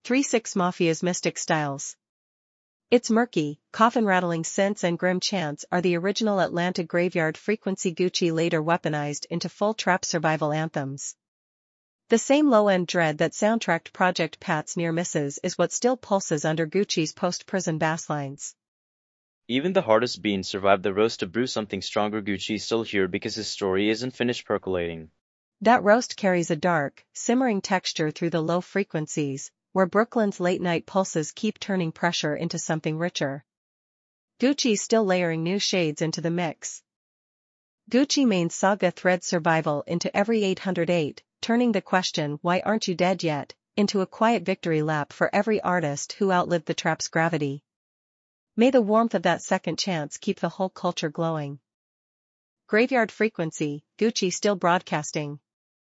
3-6 Mafia's Mystic Styles. Its murky, coffin-rattling synths and grim chants are the original Atlanta graveyard frequency Gucci later weaponized into full trap survival anthems. The same low-end dread that soundtracked Project Pat's near misses is what still pulses under Gucci's post-prison basslines. Even the hardest beans survive the roast to brew something stronger. Gucci's still here because his story isn't finished percolating. That roast carries a dark, simmering texture through the low frequencies, where Brooklyn's late-night pulses keep turning pressure into something richer. Gucci's still layering new shades into the mix. Gucci Mane's saga threads survival into every 808, turning the question "Why aren't you dead yet?" into a quiet victory lap for every artist who outlived the trap's gravity. May the warmth of that second chance keep the whole culture glowing. Graveyard frequency, Gucci still broadcasting.